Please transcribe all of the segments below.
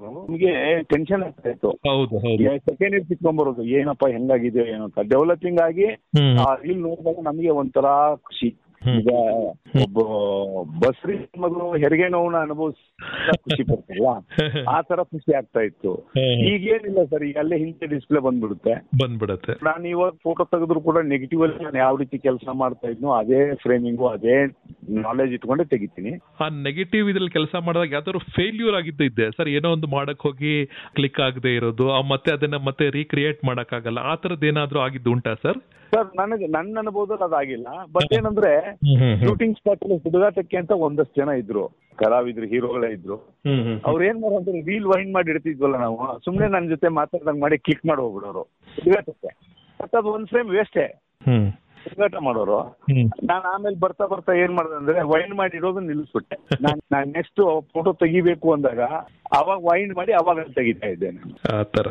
ನಮಗೆ ಟೆನ್ಷನ್ ಆಗ್ತಾ ಇತ್ತು. ಹೌದು ಸೆಕೆಂಡ್ ಇಯರ್ ಸಿಕ್ಕೊಂಡ್ಬರೋದು ಏನಪ್ಪ ಹೆಂಗಾಗಿದೆ ಏನೋ ಅಂತ. ಡೆವಲಪಿಂಗ್ ಆಗಿ ಇಲ್ಲಿ ನೋಡಿದಾಗ ನಮಗೆ ಒಂಥರ ಖುಷಿ. ಈಗ ಒಬ್ಬ ಬಸ್ರಿ ಮಗಳು ಹೆರಿಗೆ ನೋವನ್ನ ಅನುಭವಿಸ ಖುಷಿ ಪಡ್ತಲ್ಲ, ಆ ತರ ಖುಷಿ ಆಗ್ತಾ ಇತ್ತು. ಈಗೇನಿಲ್ಲ ಸರ್, ಈಗ ಅಲ್ಲೇ ಹಿಂದೆ ಡಿಸ್ಪ್ಲೇ ಬಂದ್ಬಿಡುತ್ತೆ. ನಾನು ಇವಾಗ ಫೋಟೋ ತೆಗೆದ್ರು ಕೂಡ ನೆಗೆಟಿವ್ ಅಲ್ಲಿ ನಾನು ಯಾವ ರೀತಿ ಕೆಲಸ ಮಾಡ್ತಾ ಇದ್ನೋ ಅದೇ ಫ್ರೇಮಿಂಗು ಅದೇ ನಾಲೆಜ್ ಇಟ್ಕೊಂಡೆ ತೆಗಿತೀನಿ. ಆ ನೆಗೆಟಿವ್ ಇದ್ರಲ್ಲಿ ಕೆಲಸ ಮಾಡಿದಾಗ ಯಾವ್ದಾದ್ರು ಫೇಲ್ಯೂರ್ ಆಗಿದ್ದೆ ಸರ್, ಏನೋ ಒಂದು ಮಾಡಕ್ ಹೋಗಿ ಕ್ಲಿಕ್ ಆಗದೆ ಇರೋದು, ಮತ್ತೆ ಅದನ್ನ ಮತ್ತೆ ರೀಕ್ರಿಯೇಟ್ ಮಾಡಕ್ ಆಗಲ್ಲ, ಆ ತರದ್ ಏನಾದ್ರು ಆಗಿದ್ದು ಉಂಟಾ ಸರ್? ಸರ್ ನನ್ನ ಅನುಭವದಲ್ಲಿ ಅದಾಗಿಲ್ಲ. ಬಟ್ ಏನಂದ್ರೆ ಶೂಟಿಂಗ್ ಸ್ಪಾಟ್ ಅಲ್ಲಿ ಹುಡುಗಾಟಕ್ಕೆ ಅಂತ ಒಂದಷ್ಟು ಜನ ಇದ್ರು, ಕಲಾವಿದ್ರು, ಹೀರೋಗಳೇ ಇದ್ರು. ಅವ್ರು ಏನ್ ಮಾಡೋದು, ರೀಲ್ ವೈಂಡ್ ಮಾಡಿ ಇಡ್ತಿದ್ವಲ್ಲ ನಾವು, ಸುಮ್ನೆ ನನ್ನ ಜೊತೆ ಮಾತಾಡ್ದಂಗ್ ಮಾಡಿ ಕ್ಲಿಕ್ ಮಾಡಿ ಹೋಗ್ಬಿಡೋರು ಹುಡುಗಾಟಕ್ಕೆ. ಮತ್ತೆ ಅದು ಒಂದ್ ಫ್ರೇಮ್ ವೇಸ್ಟೇ ಹುಡುಗಾಟ ಮಾಡೋರು. ನಾನು ಆಮೇಲೆ ಬರ್ತಾ ಏನ್ ಮಾಡಿದೆ ಅಂದ್ರೆ ವೈಂಡ್ ಮಾಡಿ ಇಡೋದು ನಿಲ್ಲಿಸ್ಬಿಟ್ಟೆ. ನಾನು ನೆಕ್ಸ್ಟ್ ಫೋಟೋ ತೆಗಿಬೇಕು ಅಂದಾಗ ಅವಾಗ ವೈಂಡ್ ಮಾಡಿ ಅವಾಗ ತೆಗಿತಾ ಇದ್ದೇನೆ. ಆತರ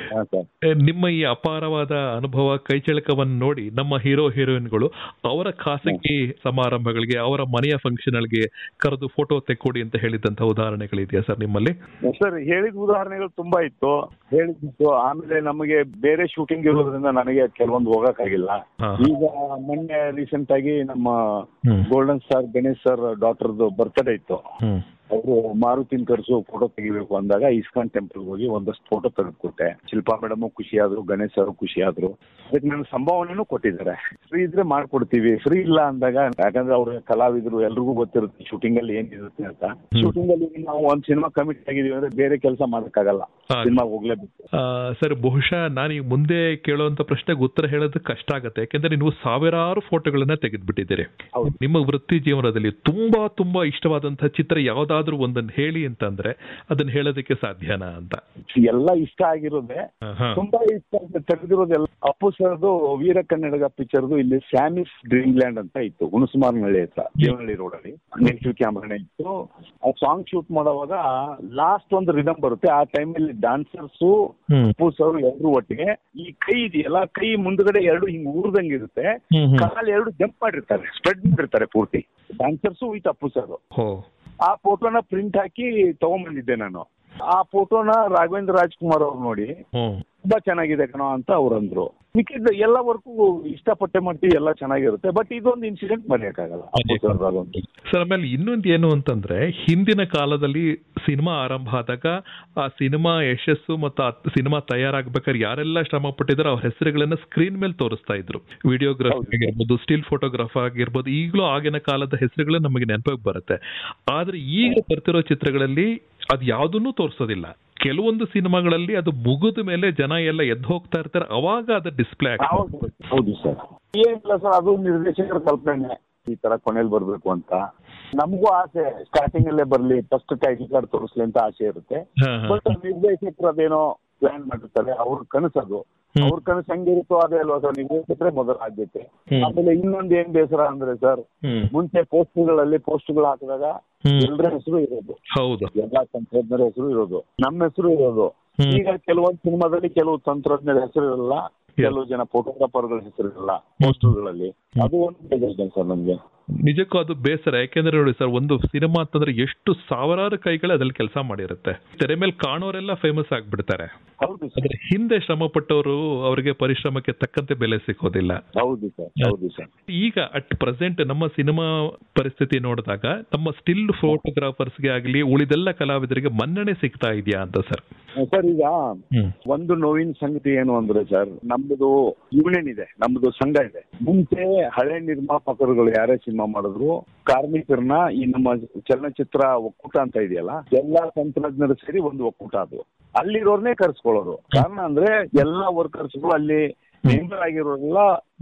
ನಿಮ್ಮ ಈ ಅಪಾರವಾದ ಅನುಭವ ಕೈಚಳಕವನ್ನು ನೋಡಿ ನಮ್ಮ ಹೀರೋ ಹೀರೋಯಿನ್ಗಳು ಅವರ ಖಾಸಗಿ ಸಮಾರಂಭಗಳಿಗೆ, ಅವರ ಮನೆಯ ಫಂಕ್ಷನ್ಗಳಿಗೆ ಕರೆದು ಫೋಟೋ ತೆಕ್ಕೊಡಿ ಅಂತ ಹೇಳಿದಂತ ಉದಾಹರಣೆಗಳಿದೆಯಾ ಸರ್ ನಿಮ್ಮಲ್ಲಿ? ಸರ್ ಹೇಳಿದ ಉದಾಹರಣೆಗಳು ತುಂಬಾ ಇತ್ತು, ಹೇಳಿದ್ದು. ಆಮೇಲೆ ನಮಗೆ ಬೇರೆ ಶೂಟಿಂಗ್ ಇರೋದ್ರಿಂದ ನನಗೆ ಕೆಲವೊಂದು ಹೋಗಕ್ಕಾಗಿಲ್ಲ. ಈಗ ಮೊನ್ನೆ ರೀಸೆಂಟ್ ಆಗಿ ನಮ್ಮ golden star Ganesh sir ಡಾಟರ್ದು birthday ಇತ್ತು. ಅವರು ಮಾರುತಿನ ಕರೆಸು ಫೋಟೋ ತೆಗಿಬೇಕು ಅಂದಾಗ ಇಸ್ಕಾನ್ ಟೆಂಪಲ್ ಹೋಗಿ ಒಂದಷ್ಟು ಫೋಟೋ ತೆಗೆದುಕೊಟ್ಟೆ. ಶಿಲ್ಪಾ ಮೇಡಮ್ ಖುಷಿ ಆದ್ರು, ಗಣೇಶ್ ಅವರು ಖುಷಿ ಆದ್ರು. ಅದಕ್ಕೆ ನನ್ನ ಸಂಭಾವನೆನೂ ಕೊಟ್ಟಿದ್ದಾರೆ. ಫ್ರೀ ಇದ್ರೆ ಮಾಡ್ಕೊಡ್ತೀವಿ, ಫ್ರೀ ಇಲ್ಲ ಅಂದಾಗ, ಯಾಕಂದ್ರೆ ಅವ್ರ ಕಲಾವಿದ್ರು ಎಲ್ರಿಗೂ ಗೊತ್ತಿರುತ್ತೆ ಶೂಟಿಂಗ್ ಅಲ್ಲಿ ಏನಿರುತ್ತೆ ಅಂತ. ಶೂಟಿಂಗ್ ಅಲ್ಲಿ ನಾವು ಒಂದ್ ಸಿನಿಮಾ ಕಮಿಟ್ ಆಗಿದೀವಿ ಅಂದ್ರೆ ಬೇರೆ ಕೆಲಸ ಮಾಡಕ್ಕಾಗಲ್ಲ, ಸಿನಿಮಾ ಹೋಗ್ಲೇಬೇಕು. ಸರ್ ಬಹುಶಃ ನಾನು ಈಗ ಮುಂದೆ ಕೇಳುವಂತ ಪ್ರಶ್ನೆಗೆ ಉತ್ತರ ಹೇಳೋದು ಕಷ್ಟ ಆಗುತ್ತೆ, ಯಾಕಂದ್ರೆ ನೀವು ಸಾವಿರಾರು ಫೋಟೋಗಳನ್ನ ತೆಗೆದ್ಬಿಟ್ಟಿದ್ದೀರಿ. ನಿಮ್ಮ ವೃತ್ತಿ ಜೀವನದಲ್ಲಿ ತುಂಬಾ ತುಂಬಾ ಇಷ್ಟವಾದಂತಹ ಚಿತ್ರ ಯಾವ್ದಾದ್ರು ಒಂದನ್ನು ಹೇಳಿ ಅಂತಂದ್ರೆ ಅದನ್ನ ಹೇಳೋದಕ್ಕೆ ಸಾಧ್ಯನಾ ಅಂತ? ಎಲ್ಲ ಇಷ್ಟ ಆಗಿರೋದೆ, ತುಂಬಾ ಇಷ್ಟ ತೆಗೆದಿರೋದೆಲ್ಲ. ಅಪ್ಪು ಸರ್ದು ವೀರ ಕನ್ನಡಗ ಪಿಕ್ಚರ್ದು ಇಲ್ಲಿ ಸ್ಯಾಮಿಸ್ ಡ್ರೀಮ್ ಲ್ಯಾಂಡ್ ಅಂತ ಇತ್ತು, ಹುಣಸಮಾರ್ನಹಳ್ಳಿ ಹತ್ರ, ದೇವನಹಳ್ಳಿ ರೋಡ್ ಅಲ್ಲಿ ನೆಗೆಟಿವ್ ಕ್ಯಾಮ್ರಾನೇ ಇತ್ತು. ಆ ಸಾಂಗ್ ಶೂಟ್ ಮಾಡುವಾಗ ಲಾಸ್ಟ್ ಒಂದು ರಿದಮ್ ಬರುತ್ತೆ. ಆ ಟೈಮಲ್ಲಿ ಡಾನ್ಸರ್ಸು ಅಪ್ಪು ಸರ್ ಎಲ್ರು ಒಟ್ಟಿಗೆ ಈ ಕೈ ಇದೆಯಲ್ಲ, ಕೈ ಮುಂದ್ಗಡೆ ಎರಡು ಹಿಂಗ್ ಊರ್ದಂಗಿರುತ್ತೆ, ಕಾಲ್ ಎರಡು ಜಂಪ್ ಮಾಡಿರ್ತಾರೆ, ಸ್ಪ್ರೆಡ್ ಮಾಡಿರ್ತಾರೆ ಪೂರ್ತಿ ಡಾನ್ಸರ್ಸು ವಿತ್ ಅಪ್ಪು ಸರ್. ಆ ಫೋಟೋನ ಪ್ರಿಂಟ್ ಹಾಕಿ ತಗೊಂಡ್ಬಂದಿದ್ದೆ ನಾನು. ಆ ಫೋಟೋನ ರಾಘವೇಂದ್ರ ರಾಜ್ಕುಮಾರ್ ಅವ್ರು ನೋಡಿ ತುಂಬಾ ಚೆನ್ನಾಗಿದೆ ಕಣೋ ಅಂತ ಅವ್ರು ಅಂದ್ರು. ಮಿಕ್ಕಿದ್ದ ಎಲ್ಲ ವರ್ಕು ಇಷ್ಟಪಟ್ಟೆ ಮಾಡ್ತೀವಿ, ಎಲ್ಲ ಚೆನ್ನಾಗಿರುತ್ತೆ. ಬಟ್ ಇದೊಂದು ಇನ್ಸಿಡೆಂಟ್ ಮರೆಯಕ್ಕಾಗಲ್ಲ. ಸರ್ ಆಮೇಲೆ ಇನ್ನೊಂದು ಏನು ಅಂತಂದ್ರೆ, ಹಿಂದಿನ ಕಾಲದಲ್ಲಿ ಸಿನಿಮಾ ಆರಂಭ ಆದಾಗ ಆ ಸಿನಿಮಾ ಯಶಸ್ಸು ಮತ್ತು ಆ ಸಿನಿಮಾ ತಯಾರಾಗಬೇಕಾದ್ರೆ ಯಾರೆಲ್ಲ ಶ್ರಮ ಪಟ್ಟಿದ್ರು ಅವ್ರ ಹೆಸರುಗಳನ್ನ ಸ್ಕ್ರೀನ್ ಮೇಲೆ ತೋರಿಸ್ತಾ ಇದ್ರು. ವಿಡಿಯೋಗ್ರಾಫಿ ಆಗಿರ್ಬೋದು, ಸ್ಟಿಲ್ ಫೋಟೋಗ್ರಾಫ್ ಆಗಿರ್ಬೋದು, ಈಗಲೂ ಆಗಿನ ಕಾಲದ ಹೆಸರುಗಳು ನಮಗೆ ನೆನಪಿಗೆ ಬರುತ್ತೆ. ಆದ್ರೆ ಈಗ ಬರ್ತಿರೋ ಚಿತ್ರಗಳಲ್ಲಿ ಅದು ಯಾವುದನ್ನು ತೋರಿಸೋದಿಲ್ಲ. ಕೆಲವೊಂದು ಸಿನಿಮಾಗಳಲ್ಲಿ ಅದು ಮುಗಿದ ಮೇಲೆ ಜನ ಎಲ್ಲ ಎದ್ದು ಹೋಗ್ತಾ ಇರ್ತಾರೆ, ಅವಾಗ ಅದು ಡಿಸ್ಪ್ಲೇ ಆಗ್ತದೆ. ಹೌದು ಸರ್, ಏನಿಲ್ಲ ಸರ್, ಅದು ನಿರ್ದೇಶಕರ ಕಲ್ಪನೆ ಈ ತರ ಕೊನೆಯಲ್ಲಿ ಬರ್ಬೇಕು ಅಂತ. ನಮಗೂ ಆಸೆ ಸ್ಟಾರ್ಟಿಂಗ್ ಅಲ್ಲೇ ಬರ್ಲಿ, ಫಸ್ಟ್ ಟೈಟಲ್ ಕಾರ್ಡ್ ತೋರಿಸ್ಲಿ ಅಂತ ಆಸೆ ಇರುತ್ತೆ. ಬಟ್ ನಿರ್ದೇಶಕರು ಅದೇನೋ ಪ್ಲಾನ್ ಮಾಡಿರ್ತಾರೆ, ಅವ್ರ ಕನಸದು. ಅವ್ರ ಕನಸು ಹೆಂಗಿರುತ್ತೋ ಅದೇ ಅಲ್ವಾ ಸರ್, ನಿರ್ದೇಶಕರೇ ಮೊದಲ ಆದ್ಯತೆ. ಆಮೇಲೆ ಇನ್ನೊಂದು ಏನ್ ಬೇಸರ ಅಂದ್ರೆ ಸರ್, ಮುಂಚೆ ಪೋಸ್ಟ್ಗಳು ಹಾಕಿದಾಗ ಎಲ್ಲರ ಹೆಸರು ಇರೋದು, ಎಲ್ಲಾ ತಂತ್ರಜ್ಞರ ಹೆಸರು ಇರೋದು, ನಮ್ಮ ಹೆಸರು ಇರೋದು. ಈಗ ಕೆಲವೊಂದು ಸಿನಿಮಾದಲ್ಲಿ ಕೆಲವು ತಂತ್ರಜ್ಞರ ಹೆಸರು ಇರಲ್ಲ, ಕೆಲವು ಜನ ಫೋಟೋಗ್ರಾಫರ್ಗಳ ಹೆಸರು ಇರಲ್ಲ ಪೋಸ್ಟರ್ಗಳಲ್ಲಿ. ಅದು ಒಂದು ಬೇಜಾರ ಸರ್ ನಮ್ಗೆ. ನಿಜಕ್ಕೂ ಅದು ಬೇಸರ. ಯಾಕೆಂದ್ರೆ ನೋಡಿ ಸರ್, ಒಂದು ಸಿನಿಮಾ ಅಂತಂದ್ರೆ ಎಷ್ಟು ಸಾವಿರಾರು ಕೈಗಳು ಅದ್ರಲ್ಲಿ ಕೆಲಸ ಮಾಡಿರುತ್ತೆ. ತೆರೆ ಮೇಲೆ ಕಾಣೋರೆಲ್ಲ ಫೇಮಸ್ ಆಗ್ಬಿಡ್ತಾರೆ, ಆದ್ರೆ ಹಿಂದೆ ಶ್ರಮ ಪಟ್ಟವರು ಅವರಿಗೆ ಪರಿಶ್ರಮಕ್ಕೆ ತಕ್ಕಂತೆ ಬೆಲೆ ಸಿಕ್ಕೋದಿಲ್ಲ. ಹೌದು ಸರ್. ಈಗ ಅಟ್ ಪ್ರೆಸೆಂಟ್ ನಮ್ಮ ಸಿನಿಮಾ ಪರಿಸ್ಥಿತಿ ನೋಡಿದಾಗ ನಮ್ಮ ಸ್ಟಿಲ್ ಫೋಟೋಗ್ರಾಫರ್ಸ್ಗೆ ಆಗಲಿ ಉಳಿದೆಲ್ಲ ಕಲಾವಿದರಿಗೆ ಮನ್ನಣೆ ಸಿಗ್ತಾ ಇದೆಯಾ ಅಂತ ಸರ್? ಸರ್ ಈಗ ಒಂದು ನೋವಿನ ಸಂಗತಿ ಏನು ಅಂದ್ರೆ ಸರ್, ನಮ್ದು ಯೂನಿಯನ್ ಇದೆ, ನಮ್ದು ಸಂಘ ಇದೆ. ಮುಂಚೆ ಹಳೆ ನಿರ್ಮಾಪಕರುಗಳು ಯಾರೇ ಸಿನಿಮಾ ಮಾಡಿದ್ರು ಕಾರ್ಮಿಕರನ್ನ ಈ ನಮ್ಮ ಚಲನಚಿತ್ರ ಒಕ್ಕೂಟ ಅಂತ ಇದೆಯಲ್ಲ, ಎಲ್ಲಾ ತಂತ್ರಜ್ಞರು ಸೇರಿ ಒಂದು ಒಕ್ಕೂಟ ಅದು. ಅಲ್ಲಿರೋರ್ನೇ ಕರ್ಸ್ಕೊಳ್ಳೋರು. ಕಾರಣ ಅಂದ್ರೆ ಎಲ್ಲಾ ವರ್ಕರ್ಸ್ಗಳು ಅಲ್ಲಿ ಮೆಂಬರ್ ಆಗಿರೋರೆಲ್ಲ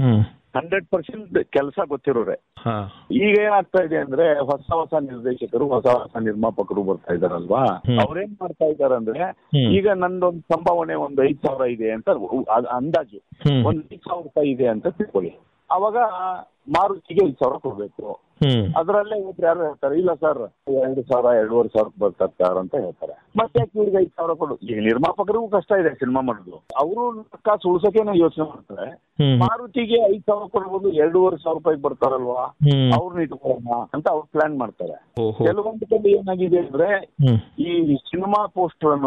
100% ಕೆಲಸ ಗೊತ್ತಿರೋರೆ. ಈಗ ಏನಾಗ್ತಾ ಇದೆ ಅಂದ್ರೆ ಹೊಸ ನಿರ್ದೇಶಕರು, ಹೊಸ ನಿರ್ಮಾಪಕರು ಬರ್ತಾ ಇದಾರಲ್ವಾ, ಅವ್ರೇನ್ ಮಾಡ್ತಾ ಇದಾರೆ ಅಂದ್ರೆ, ಈಗ ನಂದೊಂದು ಸಂಭಾವನೆ ಒಂದು 5,000 ಇದೆ ಅಂತ ಅಂದಾಜು, ಒಂದು 5,000 ರೂಪಾಯಿ ಇದೆ ಅಂತ ತಿಳ್ಕೊಳ್ಳಿ. ಅವಾಗ ಮಾರುತಿಗೆ 5,000 ಕೊಡ್ಬೇಕು. ಅದರಲ್ಲೇ ಯಾರು ಹೇಳ್ತಾರೆ, ಇಲ್ಲ ಸರ್ 2,000 2,500 ಬರ್ತಾರೆ ಸರ್ ಅಂತ ಹೇಳ್ತಾರೆ. ಮತ್ತೆ ಇವ್ರಿಗೆ 5,000 ಕೊಡು. ಈಗ ನಿರ್ಮಾಪಕರಿಗೂ ಕಷ್ಟ ಇದೆ ಸಿನಿಮಾ ಮಾಡೋದು, ಅವರು ಕಾಸು ಉಳ್ಸೋಕೆ ಯೋಚನೆ ಮಾಡ್ತಾರೆ. ಮಾರುತಿಗೆ 5,000 ಕೊಡ್ಬೋದು, 2,500 ರೂಪಾಯಿ ಬರ್ತಾರಲ್ವಾ, ಅವ್ರನ್ನ ಇಟ್ಕೊಳ್ಳೋಣ ಅಂತ ಅವ್ರು ಪ್ಲಾನ್ ಮಾಡ್ತಾರೆ. ಕೆಲವೊಂದು ಕಡೆ ಏನಾಗಿದೆ ಅಂದ್ರೆ, ಈ ಸಿನಿಮಾ ಪೋಸ್ಟರ್